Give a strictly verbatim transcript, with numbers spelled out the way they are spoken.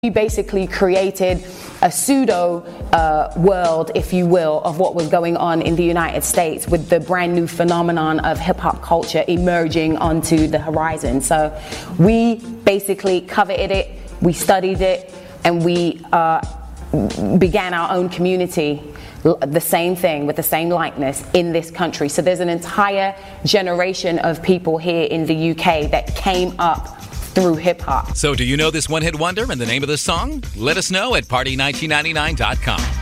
We basically created a pseudo uh, world, if you will, of what was going on in the United States with the brand new phenomenon of hip-hop culture emerging onto the horizon. So we basically coveted it, we studied it, and we uh, began our own community, the same thing, with the same likeness in this country. So there's an entire generation of people here in the U K that came up through hip-hop. So do you know this one-hit wonder and the name of the song? Let us know at party nineteen ninety-nine dot com.